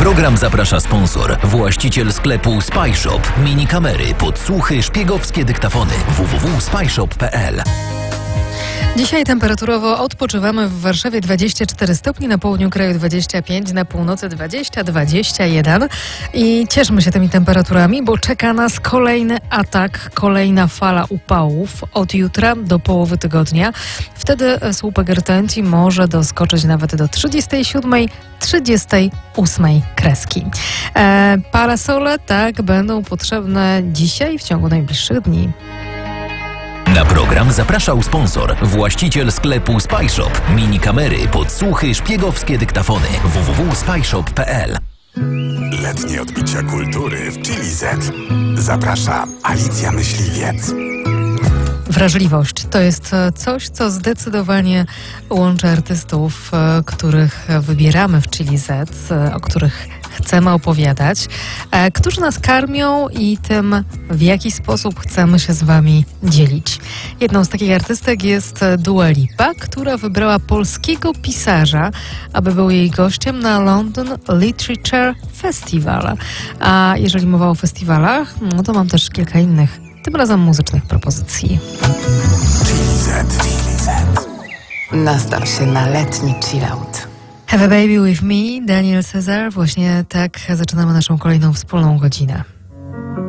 program zaprasza sponsor, właściciel sklepu Spyshop. Mini kamery, podsłuchy, szpiegowskie dyktafony. www.spyshop.pl. Dzisiaj temperaturowo odpoczywamy w Warszawie 24 stopni, na południu kraju 25, na północy 20-21 i cieszmy się tymi temperaturami, bo czeka nas kolejny atak, kolejna fala upałów od jutra do połowy tygodnia. Wtedy słupek rtęci może doskoczyć nawet do 37, 38 kreski. Parasole tak będą potrzebne dzisiaj w ciągu najbliższych dni. Na program zapraszał sponsor, właściciel sklepu Spyshop. Mini kamery, podsłuchy, szpiegowskie dyktafony. www.spyshop.pl. Letnie odbicia kultury w Chili Z. Zaprasza Alicja Myśliwiec. Wrażliwość to jest coś, co zdecydowanie łączy artystów, których wybieramy w Chili Z, o których chcemy opowiadać, którzy nas karmią i tym, w jaki sposób chcemy się z wami dzielić. Jedną z takich artystek jest Dua Lipa, która wybrała polskiego pisarza, aby był jej gościem na London Literature Festival. A jeżeli mowa o festiwalach, no to mam też kilka innych, tym razem muzycznych propozycji. Chili Z. Nastaw się na letni chillout. Have a baby with me, Daniel Cezar. Właśnie tak zaczynamy naszą kolejną wspólną godzinę.